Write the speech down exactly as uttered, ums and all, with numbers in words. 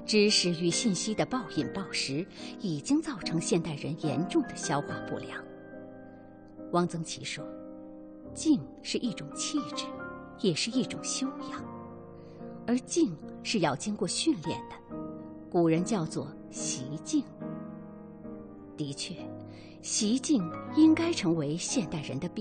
知识与信息的暴饮暴食已经造成现代人严重的消化不良。汪曾祺说，静是一种气质，也是一种修养，而静是要经过训练的，古人叫做习静。的确，习静应该成为现代人的必